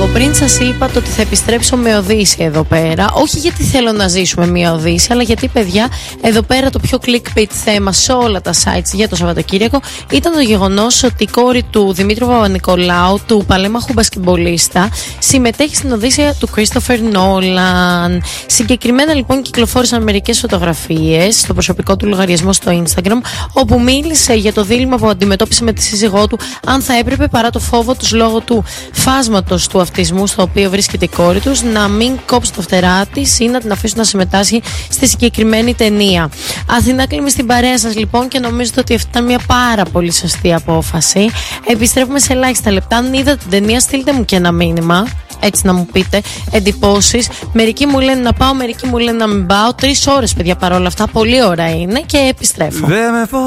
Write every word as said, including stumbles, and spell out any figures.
πριν σας είπα το ότι θα επιστρέψω με Οδύση εδώ πέρα. Όχι γιατί θέλω να ζήσουμε μια Οδύση, αλλά γιατί, παιδιά, εδώ πέρα το πιο clickbait θέμα σε όλα τα sites για το Σαββατοκύριακο ήταν το γεγονός ότι η κόρη του Δημήτρου Παπα-Νικολάου, του παλέμαχου μπασκετμπολίστα, συμμετέχει στην Οδύσσια του Christopher Nolan. Συγκεκριμένα, λοιπόν, κυκλοφόρησαν μερικές φωτογραφίες στο προσωπικό του λογαριασμό στο Instagram, όπου μίλησε για το δίλημμα που αντιμετώπισε με τη σύζυγό του, αν θα έπρεπε, παρά το φόβο τους λόγω του φάσματος του αυτισμού στο οποίο βρίσκεται η κόρη τους, να μην κόψει το φτερά της ή να την αφήσουν να συμμετάσχει στη συγκεκριμένη ταινία. Αθηνά κλείνει στην παρέα σας, λοιπόν, και νομίζω ότι αυτή ήταν μια πάρα πολύ σωστή απόφαση. Επιστρέφουμε σε ελάχιστα λεπτά. Αν είδατε την ταινία, στείλτε μου και ένα μήνυμα, έτσι να μου πείτε εντυπώσεις. Μερικοί μου λένε να πάω, μερικοί μου λένε να μην πάω. Τρεις ώρες, παιδιά, παρόλα αυτά. Πολύ ώρα είναι και επιστρέφω.